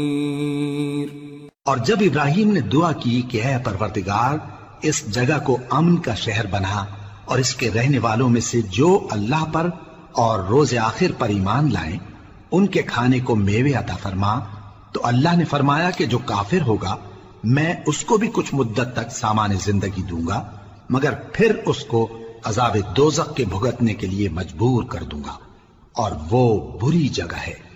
और जब इब्राहिम ने दुआ की कि ऐ परवरदिगार, इस जगह को अमन का शहर बना और इसके रहने वालों में से जो अल्लाह पर और रोज आखिर पर ईमान लाएं, उनके खाने को मेवे अता फरमा, तो अल्लाह ने फरमाया कि जो काफिर होगा मैं उसको भी कुछ मुद्दत तक सामान्य जिंदगी दूंगा, मगर फिर उसको अज़ाब दोज़ख के भुगतने के लिए मजबूर कर दूंगा, और वो बुरी जगह है।